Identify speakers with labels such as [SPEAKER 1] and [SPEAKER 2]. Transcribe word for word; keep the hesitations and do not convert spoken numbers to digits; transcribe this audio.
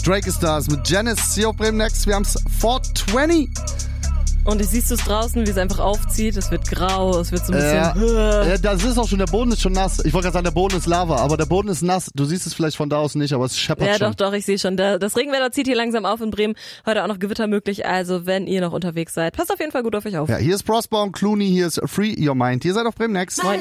[SPEAKER 1] Drake ist da mit Janice. Hier auf Bremen Next. Wir haben's vier zwanzig.
[SPEAKER 2] Und ich siehst du es draußen, wie es einfach aufzieht. Es wird grau, es wird so ein
[SPEAKER 1] Ja,
[SPEAKER 2] bisschen...
[SPEAKER 1] ja, das ist auch schon, der Boden ist schon nass. Ich wollte gerade sagen, der Boden ist Lava, aber der Boden ist nass. Du siehst es vielleicht von da aus nicht, aber es scheppert
[SPEAKER 2] Ja,
[SPEAKER 1] schon.
[SPEAKER 2] doch, doch, ich sehe schon. Der, das Regenwetter zieht hier langsam auf in Bremen. Heute auch noch Gewitter möglich, also wenn ihr noch unterwegs seid, passt auf jeden Fall gut auf euch auf.
[SPEAKER 1] Ja, hier ist Prosper und Clooney, hier ist Free Your Mind. Ihr seid auf Bremen Next.
[SPEAKER 2] Moin.